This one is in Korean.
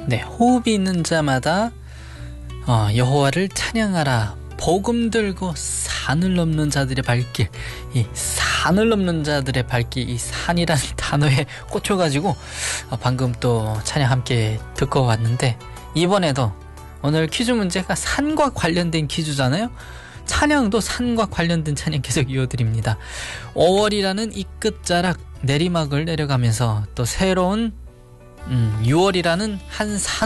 네, 호흡이 있는 자마다 여호와를 찬양하라. 복음 들고 산을 넘는 자들의 발길. 이 산을 넘는 자들의 발길, 이 산이라는 단어에 꽂혀가지고 방금 또 찬양 함께 듣고 왔는데, 이번에도 오늘 퀴즈 문제가 산과 관련된 퀴즈잖아요. 찬양도 산과 관련된 찬양 계속 이어드립니다. 5월이라는 이 끝자락 내리막을 내려가면서 또 새로운 6월이라는 한 산